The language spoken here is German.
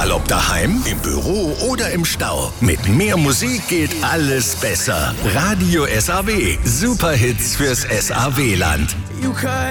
Egal ob daheim, im Büro oder im Stau. Mit mehr Musik geht alles besser. Radio SAW. Superhits fürs SAW-Land.